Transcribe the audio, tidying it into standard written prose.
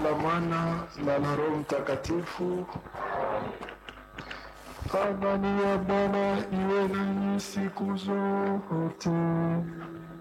la Mwana na la Roho Mtakatifu. Amani ya Bwana iwe nanyi siku zote.